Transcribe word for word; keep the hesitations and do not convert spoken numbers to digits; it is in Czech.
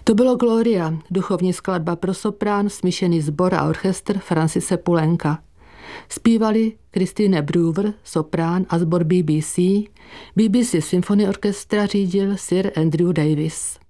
To bylo Gloria, duchovní skladba pro soprán, smíšený sbor a orchestr Francise Poulenca. Zpívali Christine Brewer, soprán a sbor B B C. B B C Symphony Orchestra řídil Sir Andrew Davis.